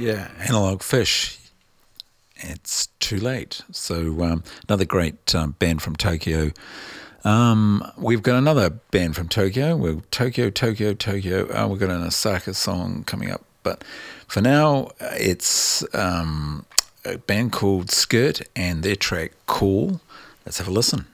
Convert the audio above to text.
Yeah, Analog Fish. It's too late. So another great band from Tokyo. We've got another band from Tokyo. We're Tokyo. We've got an Osaka song coming up. But for now, it's a band called Skirt and their track Cool. Let's have a listen.